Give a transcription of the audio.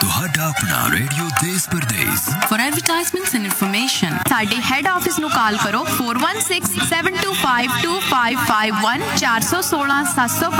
ਤੁਹਾਡਾ ਆਪਣਾ ਰੇਡੀਓ ਦੇਸ਼ Pradesh. For advertisements and information, ਸਾਡੇ ਹੈੱਡ ਆਫਿਸ ਨੂੰ ਕਾਲ ਕਰੋ 4167252551 416 755